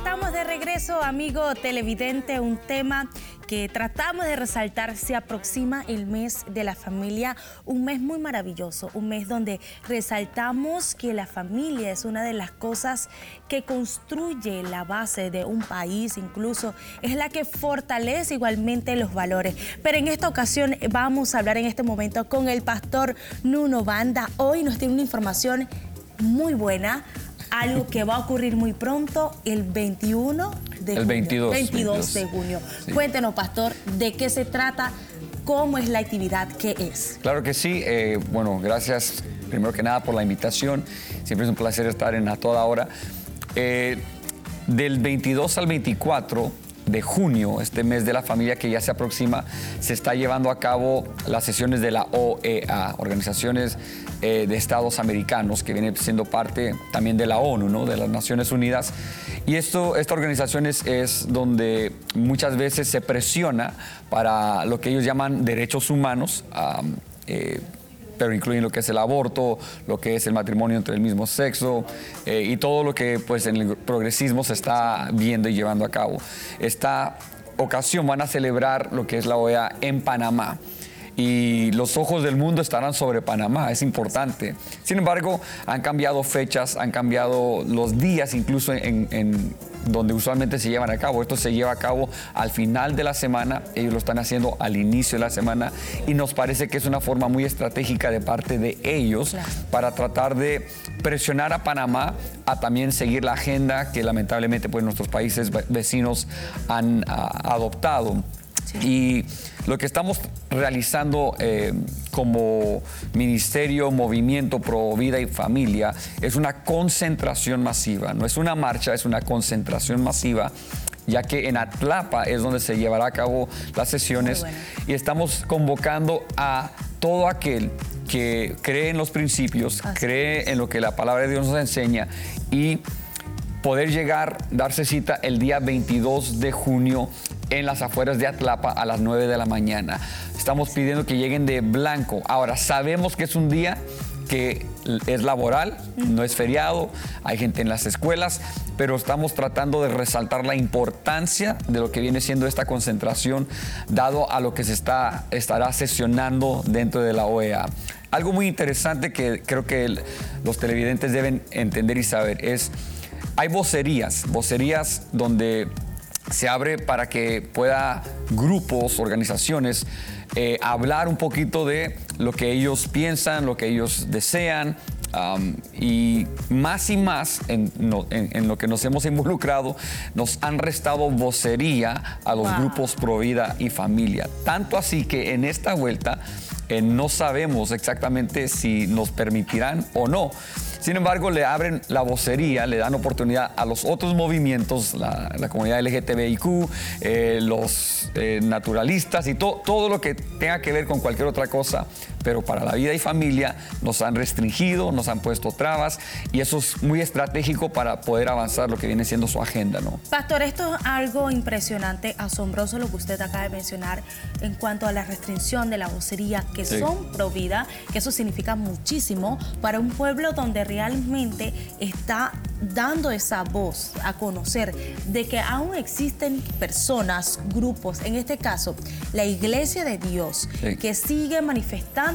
estamos de regreso, amigo televidente. Un tema que tratamos de resaltar: se aproxima el mes de la familia, un mes muy maravilloso, un mes donde resaltamos que la familia es una de las cosas que construye la base de un país, incluso es la que fortalece igualmente los valores. Pero en esta ocasión vamos a hablar en este momento con el pastor Nuno Banda. Hoy nos tiene una información muy buena, algo que va a ocurrir muy pronto, el 21 de junio. 22 de junio. Sí. Cuéntenos, pastor, de qué se trata, cómo es la actividad, qué es. Claro que sí. Bueno, gracias primero que nada por la invitación. Siempre es un placer estar en A Toda Hora. Del 22 al 24 de junio, este mes de la familia que ya se aproxima, se está llevando a cabo las sesiones de la OEA, Organizaciones de Estados Americanos, que viene siendo parte también de la ONU, ¿no? De las Naciones Unidas. Y esta organización es donde muchas veces se presiona para lo que ellos llaman derechos humanos, pero incluyen lo que es el aborto, lo que es el matrimonio entre el mismo sexo y todo lo que pues en el progresismo se está viendo y llevando a cabo. Esta ocasión van a celebrar lo que es la OEA en Panamá. Y los ojos del mundo estarán sobre Panamá, es importante. Sin embargo, han cambiado fechas, han cambiado los días, incluso en donde usualmente se llevan a cabo. Esto se lleva a cabo al final de la semana, ellos lo están haciendo al inicio de la semana, y nos parece que es una forma muy estratégica de parte de ellos, claro, para tratar de presionar a Panamá a también seguir la agenda que lamentablemente pues nuestros países vecinos han adoptado. Sí. Y lo que estamos realizando como ministerio, movimiento Pro Vida y Familia, es una concentración masiva. No es una marcha, es una concentración masiva, ya que en Atlapa es donde se llevará a cabo las sesiones. Bueno. Y estamos convocando a todo aquel que cree en los principios, cree en lo que la palabra de Dios nos enseña, y poder llegar, darse cita el día 22 de junio en las afueras de Atlapa a las 9 de la mañana. Estamos pidiendo que lleguen de blanco. Ahora, sabemos que es un día que es laboral, no es feriado, hay gente en las escuelas, pero estamos tratando de resaltar la importancia de lo que viene siendo esta concentración, dado a lo que se estará sesionando dentro de la OEA. Algo muy interesante que creo que los televidentes deben entender y saber es: hay vocerías donde se abre para que pueda grupos, organizaciones, hablar un poquito de lo que ellos piensan, lo que ellos desean, y más en lo que nos hemos involucrado, nos han restado vocería a los grupos Pro Vida y Familia. Tanto así que en esta vuelta no sabemos exactamente si nos permitirán o no. Sin embargo, le abren la vocería, le dan oportunidad a los otros movimientos, la comunidad LGTBIQ, los naturalistas y todo lo que tenga que ver con cualquier otra cosa. Pero para la vida y familia nos han restringido, nos han puesto trabas, y eso es muy estratégico para poder avanzar lo que viene siendo su agenda, ¿no? Pastor, esto es algo impresionante, asombroso lo que usted acaba de mencionar en cuanto a la restricción de la vocería, que sí, son pro vida, que eso significa muchísimo para un pueblo donde realmente está dando esa voz a conocer de que aún existen personas, grupos, en este caso la Iglesia de Dios, sí, que sigue manifestando